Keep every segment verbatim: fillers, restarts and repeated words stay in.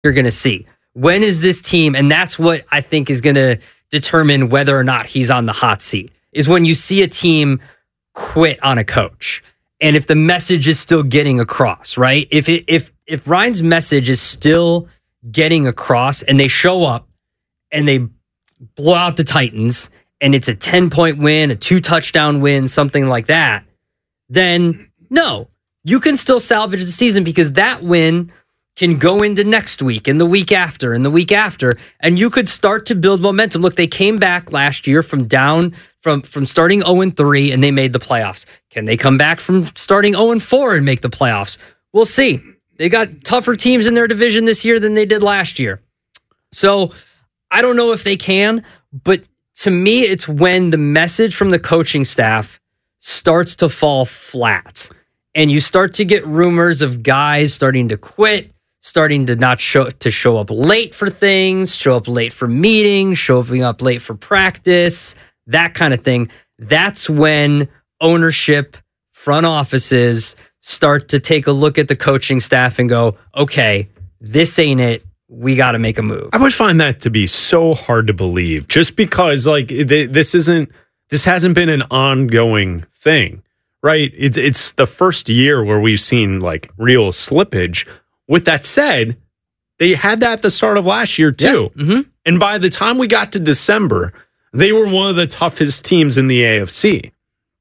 you're going to see. When is this team, and that's what I think is going to determine whether or not he's on the hot seat, is when you see a team quit on a coach. And if the message is still getting across, right? If it, if if Ryan's message is still getting across and they show up and they blow out the Titans and it's a ten-point win, a two-touchdown win, something like that, then no, you can still salvage the season because that win can go into next week and the week after and the week after, and you could start to build momentum. Look, they came back last year from down from from starting oh and three and they made the playoffs. Can they come back from starting oh and four and make the playoffs? We'll see. They got tougher teams in their division this year than they did last year. So I don't know if they can, but to me, it's when the message from the coaching staff starts to fall flat and you start to get rumors of guys starting to quit, starting to not show to show up late for things, show up late for meetings, showing up late for practice, that kind of thing. That's when ownership, front offices start to take a look at the coaching staff and go, okay, this ain't it. We got to make a move. I would find that to be so hard to believe just because like this isn't, this hasn't been an ongoing thing, right? It's, it's the first year where we've seen like real slippage. With that said, they had that at the start of last year too. Yeah. Mm-hmm. And by the time we got to December, they were one of the toughest teams in the A F C.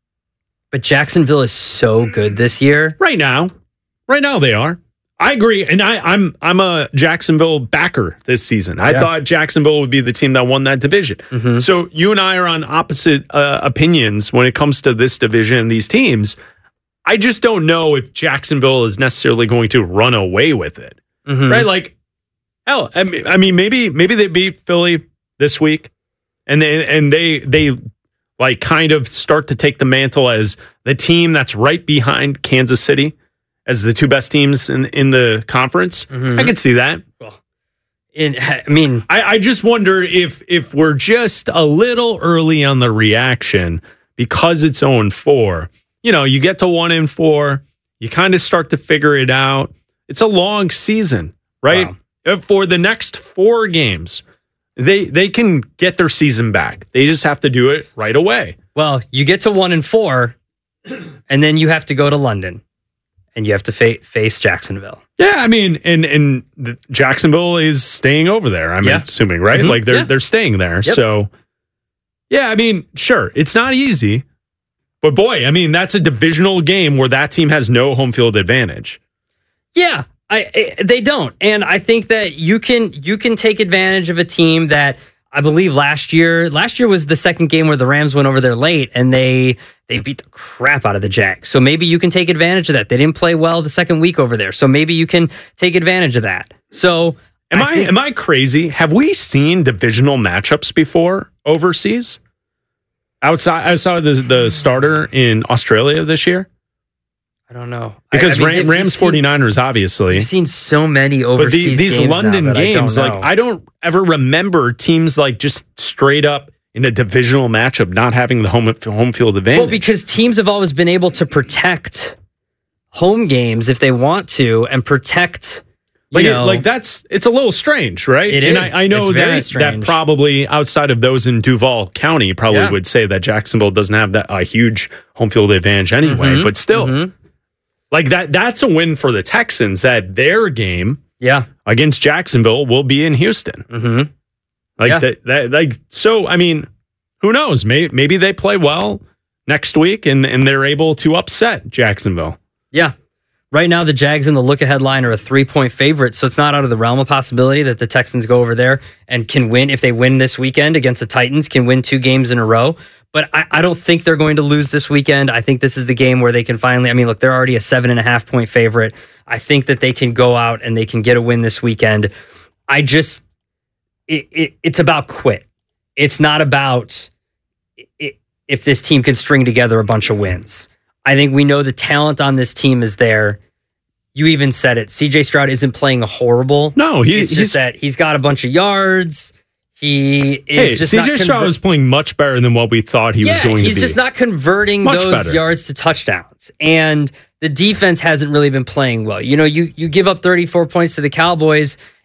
But Jacksonville is so good this year. Right now. Right now they are. I agree. And I, I'm I'm a Jacksonville backer this season. I Yeah. thought Jacksonville would be the team that won that division. Mm-hmm. So you and I are on opposite uh, opinions when it comes to this division and these teams. I just don't know if Jacksonville is necessarily going to run away with it. Mm-hmm. Right? Like, hell, I mean, I mean, maybe maybe they beat Philly this week and they, and they they like kind of start to take the mantle as the team that's right behind Kansas City as the two best teams in in the conference. Mm-hmm. I could see that. In, I mean, I, I just wonder if if we're just a little early on the reaction because it's oh and four. You know, you get to one and four, you kind of start to figure it out. It's a long season, right? Wow. For the next four games, they they can get their season back. They just have to do it right away. Well, you get to one and four, and then you have to go to London, and you have to fa- face Jacksonville. Yeah, I mean, and and the, Jacksonville is staying over there. I'm Yeah. assuming, right? Mm-hmm. Like they're Yeah. they're staying there. Yep. So, yeah, I mean, sure, it's not easy, but boy, I mean, that's a divisional game where that team has no home field advantage. Yeah, I, I they don't, and I think that you can you can take advantage of a team that I believe last year last year was the second game where the Rams went over there late and they they beat the crap out of the Jags. So maybe you can take advantage of that. They didn't play well the second week over there, so maybe you can take advantage of that. So Am I, I think, am I crazy? Have we seen divisional matchups before overseas? Outside outside of the, the starter in Australia this year? I don't know. Because I, I mean, Ram, we've Rams seen- 49ers, obviously. We've seen so many But overseas the, these games London now that games, I don't like know. I don't ever remember teams like just straight up in a divisional matchup not having the home home field advantage. Well, because teams have always been able to protect home games if they want to and protect, you like, it- know, like that's it's a little strange, right? It and is. I, I know It's very that that strange. probably outside of those in Duval County probably Yeah. would say that Jacksonville doesn't have that a huge home field advantage anyway. Mhm, But still, mhm. like that that's a win for the Texans that their game yeah. against Jacksonville will be in Houston. Mm-hmm. Like Yeah. that, that, like so. I mean, who knows? Maybe maybe they play well next week and and they're able to upset Jacksonville. Yeah. Right now, the Jags in the look-ahead line are a three-point favorite, so it's not out of the realm of possibility that the Texans go over there and can win. If they win this weekend against the Titans, can win two games in a row. But I, I don't think they're going to lose this weekend. I think this is the game where they can finally, I mean, look, they're already a seven and a half point favorite. I think that they can go out and they can get a win this weekend. I just, it, it, it's about quit. It's not about it, if this team can string together a bunch of wins. I think we know the talent on this team is there. You even said it. C J Stroud isn't playing horrible. No, he, It's he's just that he's got a bunch of yards. He is hey, just C J not Stroud conver- is playing much better than what we thought he yeah, was going he's to be. just not converting Much those better. yards to touchdowns. And the defense hasn't really been playing well. You know, you you give up thirty-four points to the Cowboys,